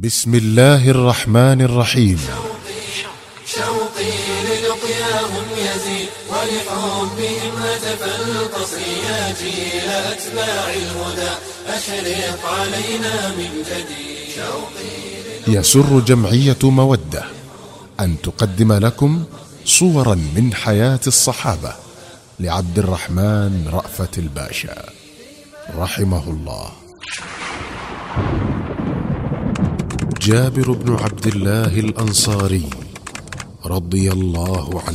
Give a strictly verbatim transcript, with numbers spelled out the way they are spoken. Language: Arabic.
بسم الله الرحمن الرحيم. شوقي للقياهم يزيد ولحبهم هتف القصي يا جيل أتباع الهدى أشرق علينا من جديد. يسر جمعية مودة أن تقدم لكم صورا من حياة الصحابة لعبد الرحمن رأفت الباشا رحمه الله. جابر بن عبد الله الأنصاري رضي الله عنه